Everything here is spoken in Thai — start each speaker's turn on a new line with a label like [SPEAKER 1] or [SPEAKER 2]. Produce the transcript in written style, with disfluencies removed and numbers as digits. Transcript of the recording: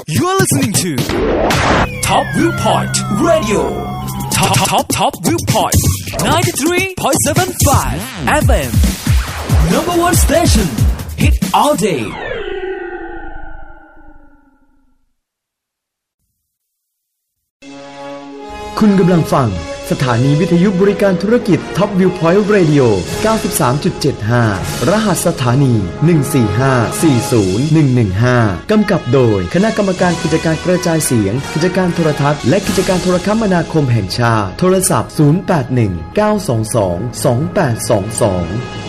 [SPEAKER 1] You're listening to Top Viewpoint Radio. Top Viewpoint 93.75 FM. Number one station. Hit all day.
[SPEAKER 2] คุณกำลังฟังสถานีวิทยุบริการธุรกิจ Top Viewpoint Radio 93.75 รหัสสถานี 145401115 กำกับโดยคณะกรรมการกิจการกระจายเสียงกิจการโทรทัศน์และกิจการโทรคมนาคมแห่งชาติโทรศัพท์ 081 922 2822